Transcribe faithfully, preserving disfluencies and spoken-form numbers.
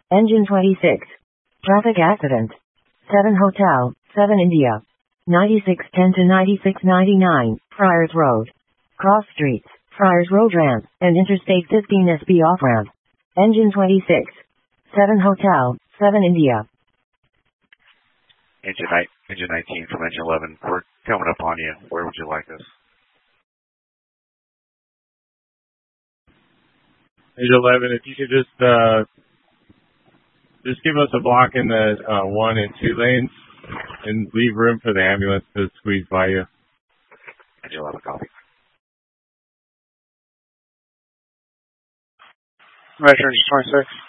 Engine twenty-six. Traffic accident. seven Hotel, seven India. ninety-six ten to ninety-six ninety-nine, Friars Road. Cross Streets, Friars Road ramp, and Interstate fifteen S B off ramp. Engine twenty-six. seven Hotel, seven India. Engine, ni- engine nineteen from engine eleven. We're coming up on you. Where would you like us? Engine eleven, if you could just, uh, just give us a block in the, uh, one and two lanes and leave room for the ambulance to squeeze by you. Engine eleven, copy. Roger, engine twenty-six.